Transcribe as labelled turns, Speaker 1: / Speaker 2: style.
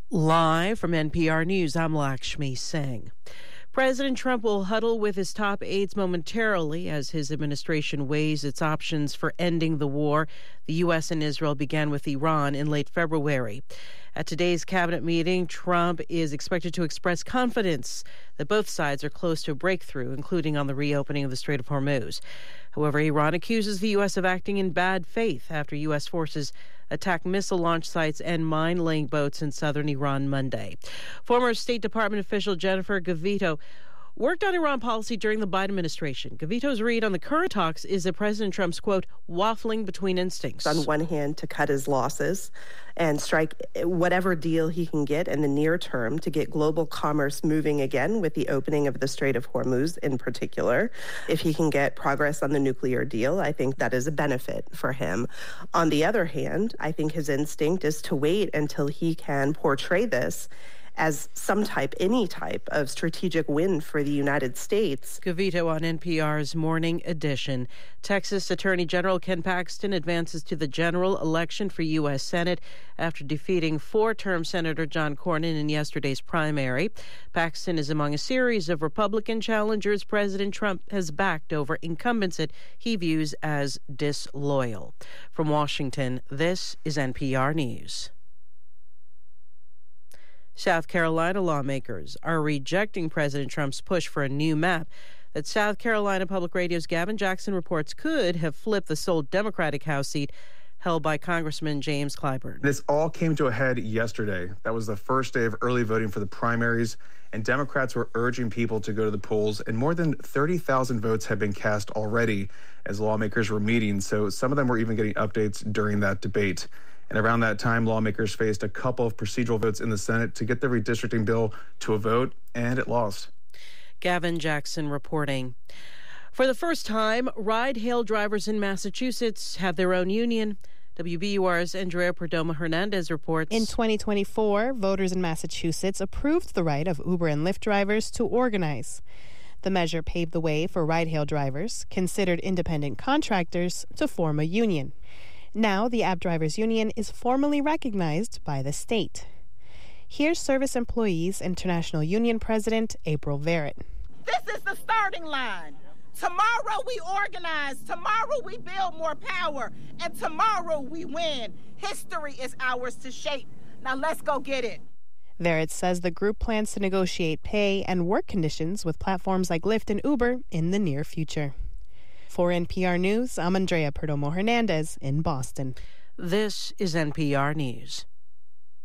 Speaker 1: Live from NPR News, I'm Lakshmi Singh. President Trump will huddle with his top aides momentarily as his administration weighs its options for ending the war the U.S. and Israel began with Iran in late February. At today's cabinet meeting, Trump is expected to express confidence that both sides are close to a breakthrough, including on the reopening of the Strait of Hormuz. However, Iran accuses the U.S. of acting in bad faith after U.S. forces attacked missile launch sites and mine-laying boats in southern Iran Monday. Former State Department official Jennifer Gavito worked on Iran policy during the Biden administration. Gavito's read on the current talks is that President Trump's, quote, waffling between instincts.
Speaker 2: On one hand, to cut his losses and strike whatever deal he can get in the near term to get global commerce moving again with the opening of the Strait of Hormuz in particular. If he can get progress on the nuclear deal, I think that is a benefit for him. On the other hand, I think his instinct is to wait until he can portray this as any type of strategic win for the United States.
Speaker 1: Gavito on NPR's Morning Edition. Texas Attorney General Ken Paxton advances to the general election for U.S. Senate after defeating four-term Senator John Cornyn in yesterday's primary. Paxton is among a series of Republican challengers President Trump has backed over incumbents that he views as disloyal. From Washington, this is NPR News. South Carolina lawmakers are rejecting President Trump's push for a new map that South Carolina Public Radio's Gavin Jackson reports could have flipped the sole Democratic House seat held by Congressman James Clyburn.
Speaker 3: This all came to a head yesterday. That was the first day of early voting for the primaries, and Democrats were urging people to go to the polls, and more than 30,000 votes had been cast already as lawmakers were meeting, so some of them were even getting updates during that debate. And around that time, lawmakers faced a couple of procedural votes in the Senate to get the redistricting bill to a vote, and it lost.
Speaker 1: Gavin Jackson reporting. For the first time, ride-hail drivers in Massachusetts have their own union. WBUR's Andrea Perdomo-Hernandez reports.
Speaker 4: In 2024, voters in Massachusetts approved the right of Uber and Lyft drivers to organize. The measure paved the way for ride-hail drivers, considered independent contractors, to form a union. Now, the App Drivers Union is formally recognized by the state. Here's Service Employees International Union President April Verrett.
Speaker 5: This is the starting line. Tomorrow we organize. Tomorrow we build more power. And tomorrow we win. History is ours to shape. Now let's go get it.
Speaker 4: Verrett says the group plans to negotiate pay and work conditions with platforms like Lyft and Uber in the near future. For NPR News, I'm Andrea Perdomo-Hernandez in Boston.
Speaker 1: This is NPR News.